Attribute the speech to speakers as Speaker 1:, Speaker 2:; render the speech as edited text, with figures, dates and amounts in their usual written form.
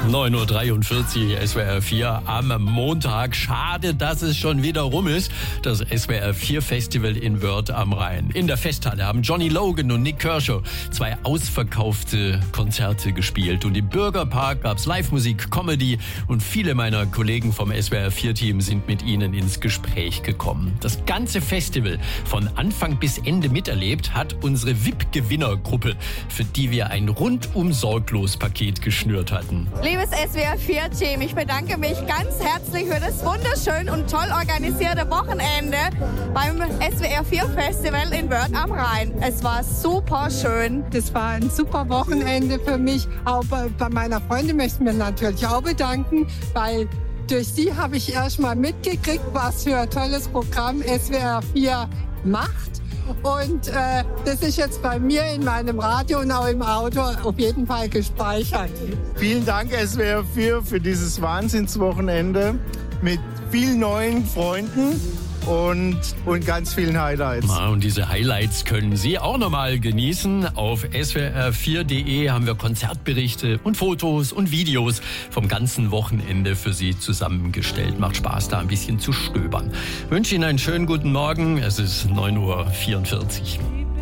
Speaker 1: 9.43 Uhr, SWR 4 am Montag. Schade, dass es schon wieder rum ist. Das SWR 4 Festival in Wörth am Rhein. In der Festhalle haben Johnny Logan und Nik Kershaw 2 ausverkaufte Konzerte gespielt. Und im Bürgerpark gab's Live-Musik, Comedy und viele meiner Kollegen vom SWR 4 Team sind mit ihnen ins Gespräch gekommen. Das ganze Festival von Anfang bis Ende miterlebt hat unsere VIP-Gewinnergruppe, für die wir ein rundum sorglos Paket geschnürt hatten.
Speaker 2: Liebes SWR 4 Team, ich bedanke mich ganz herzlich für das wunderschön und toll organisierte Wochenende beim SWR 4 Festival in Wörth am Rhein. Es war super schön.
Speaker 3: Das war ein super Wochenende für mich. Auch bei meiner Freundin möchte ich mir natürlich auch bedanken, weil durch sie habe ich erst mal mitgekriegt, was für ein tolles Programm SWR 4 macht. Und das ist jetzt bei mir in meinem Radio und auch im Auto auf jeden Fall gespeichert.
Speaker 4: Vielen Dank SWR 4 für dieses Wahnsinnswochenende mit vielen neuen Freunden und ganz vielen Highlights.
Speaker 1: Und diese Highlights können Sie auch nochmal genießen. Auf swr4.de haben wir Konzertberichte und Fotos und Videos vom ganzen Wochenende für Sie zusammengestellt. Macht Spaß, da ein bisschen zu stöbern. Ich wünsche Ihnen einen schönen guten Morgen. Es ist 9.44 Uhr.